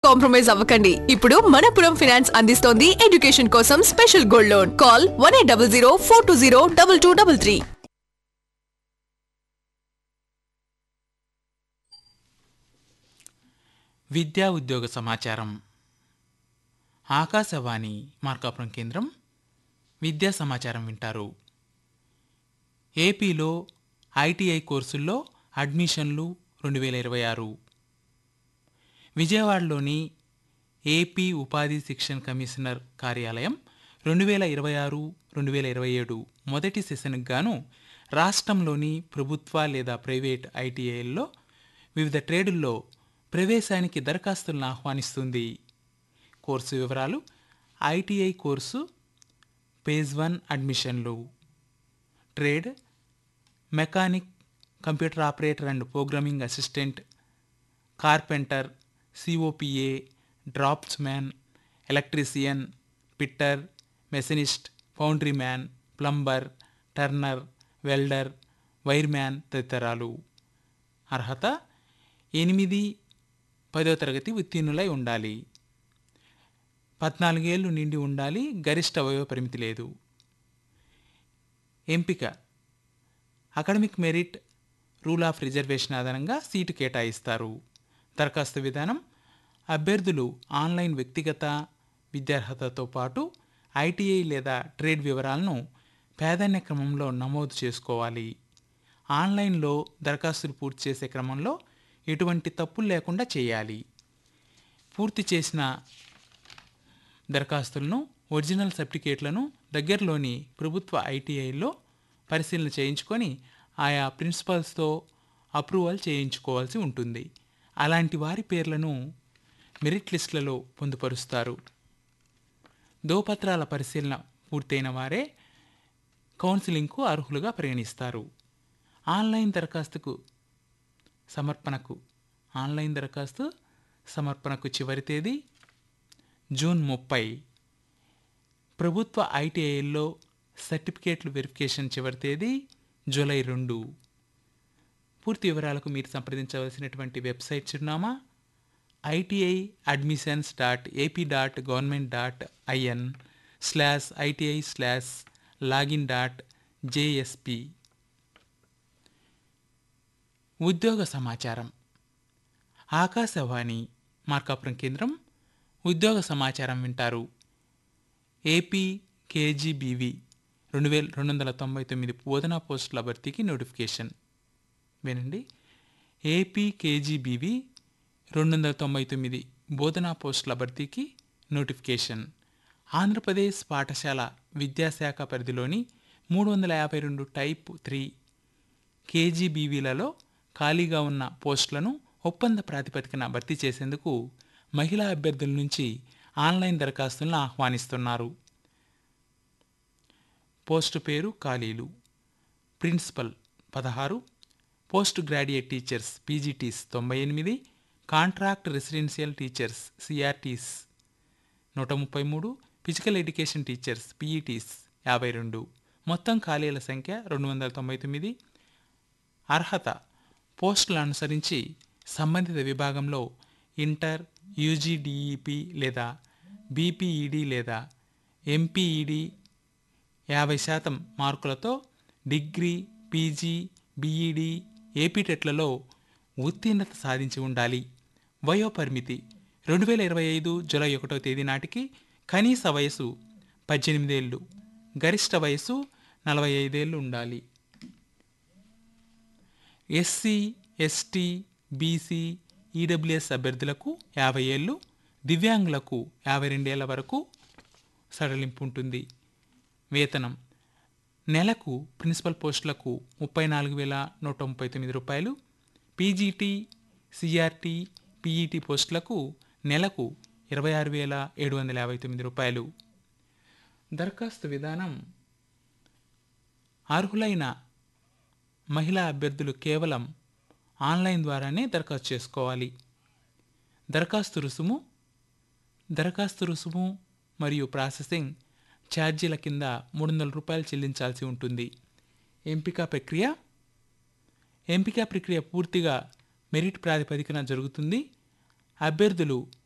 Compromise అవ్వకండి. ఇప్పుడు Manappuram finance అందిస్తోంది ఎడ్యుకేషన్ కోసం స్పెషల్ గోల్డ్ లోన్. కాల్ 1800 420 2233. విద్యా ఉద్యోగ సమాచారం. ఆకాశవాణి మార్కాపురం కేంద్రం విద్యా సమాచారం వింటారు. ఏపీలో ఐటీఐ కోర్సుల్లో అడ్మిషన్లు 2026. విజయవాడలోని ఏపీ ఉపాధి శిక్షణ కమిషనర్ కార్యాలయం 2026-2027 మొదటి సెషన్కు గాను రాష్ట్రంలోని ప్రభుత్వ లేదా ప్రైవేట్ ఐటీఐల్లో వివిధ ట్రేడుల్లో ప్రవేశానికి దరఖాస్తులను ఆహ్వానిస్తుంది. కోర్సు వివరాలు: ఐటీఐ కోర్సు పేజ్ 1 అడ్మిషన్లు. Trade: mechanic, computer operator and programming assistant, carpenter, COPA, drafts man, electrician, పిట్టర్, machinist, foundry man, plumber, Turner, welder, wire man తదితరాలు. అర్హత: 8-10వ తరగతి ఉత్తీర్ణులై ఉండాలి. 14 ఏళ్లు నిండి ఉండాలి. గరిష్ట వయో పరిమితి లేదు. ఎంపిక: academic merit, rule of reservation ఆధారంగా సీటు కేటాయిస్తారు. దరఖాస్తు విధానం: అభ్యర్థులు ఆన్లైన్ వ్యక్తిగత విద్యార్హతతో పాటు ఐటీఐ లేదా ట్రేడ్ వివరాలను ప్రాధాన్య క్రమంలో నమోదు చేసుకోవాలి. ఆన్లైన్లో దరఖాస్తులు పూర్తి చేసే క్రమంలో ఎటువంటి తప్పులు లేకుండా చేయాలి. పూర్తి చేసిన దరఖాస్తులను, ఒరిజినల్ సర్టిఫికేట్లను దగ్గరలోని ప్రభుత్వ ఐటీఐలో పరిశీలన చేయించుకొని ఆయా ప్రిన్సిపల్స్తో అప్రూవల్ చేయించుకోవాల్సి ఉంటుంది. అలాంటి వారి పేర్లను మెరిట్ లిస్టులలో పొందుపరుస్తారు. ధృవపత్రాల పరిశీలన పూర్తయిన వారే కౌన్సిలింగ్కు అర్హులుగా పరిగణిస్తారు. ఆన్లైన్ దరఖాస్తు సమర్పణకు చివరి తేదీ జూన్ 30. ప్రభుత్వ ఐటీఐల్లో సర్టిఫికేట్లు వెరిఫికేషన్ చివరి తేదీ జూలై 2. పూర్తి వివరాలకు మీరు సంప్రదించవలసినటువంటి వెబ్సైట్ చిరునామా itiadmissions.ap.government.in/iti/login.jsp. ఉద్యోగ సమాచారం. ఆకాశవాణి మార్కాపురం కేంద్రం ఉద్యోగ సమాచారం వింటారు. ఏపీ కేజీబీవీ 2299 బోధనా పోస్టుల భర్తీకి నోటిఫికేషన్. వినండి. ఏపీ కేజీబీవీ 299 బోధనా పోస్టుల భర్తీకి నోటిఫికేషన్. ఆంధ్రప్రదేశ్ పాఠశాల విద్యాశాఖ పరిధిలోని 352 టైప్ 3 కేజీబీవీలలో ఖాళీగా ఉన్న పోస్టులను ఒప్పంద ప్రాతిపదికన భర్తీ చేసేందుకు మహిళా అభ్యర్థుల నుంచి ఆన్లైన్ దరఖాస్తులను ఆహ్వానిస్తున్నారు. పోస్టు పేరు, ఖాళీలు: principal 16, post graduate teachers PGTs 98, contract residential teachers CRTs 133, physical education teachers PETs 52. మొత్తం ఖాళీల సంఖ్య 299. అర్హత: పోస్టులను అనుసరించి సంబంధిత విభాగంలో ఇంటర్, యూజీడీఈపీ లేదా బీపీఈడీ లేదా ఎంపీఈడీ 50% మార్కులతో డిగ్రీ, పీజీ, బీఈడీ, ఏపీటెట్లలో ఉత్తీర్ణత సాధించి ఉండాలి. వయోపరిమితి: 2025 జూలై 1వ తేదీ నాటికి కనీస వయసు 18 ఏళ్ళు, గరిష్ట వయసు 45 ఏళ్ళు ఉండాలి. ఎస్సీ, ఎస్టీ, బీసీ, ఈడబ్ల్యూఎస్ అభ్యర్థులకు 50 ఏళ్ళు, దివ్యాంగులకు 52 ఏళ్ల వరకు సడలింపు ఉంటుంది. వేతనం: నెలకు ప్రిన్సిపల్ పోస్టులకు 34,139 రూపాయలు, పీజీటీ, సిఆర్టీ, పీఈటీ పోస్టులకు నెలకు 26,759 రూపాయలు. దరఖాస్తు విధానం: అర్హులైన మహిళా అభ్యర్థులు కేవలం ఆన్లైన్ ద్వారానే దరఖాస్తు చేసుకోవాలి. దరఖాస్తు రుసుము మరియు ప్రాసెసింగ్ ఛార్జీల కింద 300 రూపాయలు చెల్లించాల్సి ఉంటుంది. ఎంపిక ప్రక్రియ పూర్తిగా మెరిట్ ప్రాతిపదికన జరుగుతుంది. అభ్యర్థులు